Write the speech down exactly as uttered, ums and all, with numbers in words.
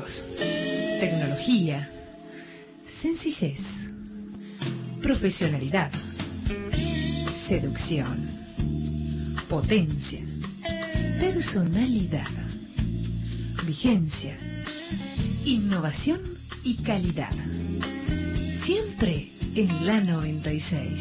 clásicos. Tecnología, sencillez, profesionalidad, seducción, potencia, personalidad, vigencia, innovación y calidad. Siempre en la noventa y seis.